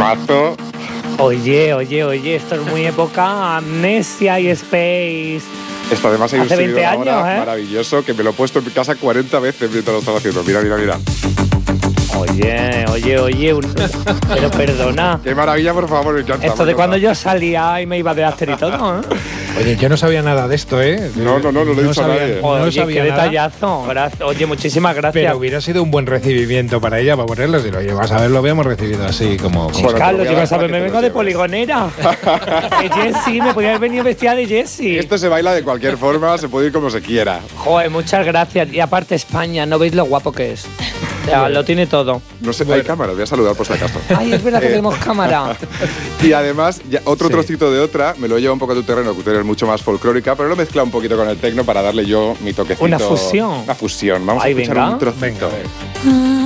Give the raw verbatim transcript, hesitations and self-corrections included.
temazo. Oye, oye, oye, esto es muy época Amnesia y Space. Esto además hay un Hace veinte sonido ahora años, ¿eh? maravilloso que me lo he puesto en mi casa cuarenta veces mientras lo estaba haciendo. Mira, mira, mira. Oye, oye, oye, un... pero perdona. Qué maravilla, por favor, me encanta. Esto de cuando yo salía y me iba de after y todo, ¿eh? Oye, yo no sabía nada de esto, ¿eh? No, no, no, no lo he dicho a nadie. Oye, no sabía qué nada. detallazo. Gracias. Oye, muchísimas gracias. Pero hubiera sido un buen recibimiento para ella, para ponerlo. Si lo llevas a ver, lo habíamos recibido así, como... como Bueno, Carlos, te lo voy a yo dar no sabes, para me que te vengo lo de lleves. poligonera. De Jessie, me podía haber venido vestida de Jessie. Esto se baila de cualquier forma, se puede ir como se quiera. Joder, muchas gracias. Y aparte España, ¿no veis lo guapo que es? O sea, lo tiene todo. No sé, hay cámaras, voy a saludar por si acaso. Ay, es verdad que Eh, tenemos cámara. Y además, ya otro Sí. trocito de otra, me lo he llevado un poco a tu terreno, que tú eres mucho más folclórica, pero lo he mezclado un poquito con el tecno para darle yo mi toquecito. Una fusión. Una fusión. Vamos Ay, a escuchar venga. un trocito. Venga, a ver.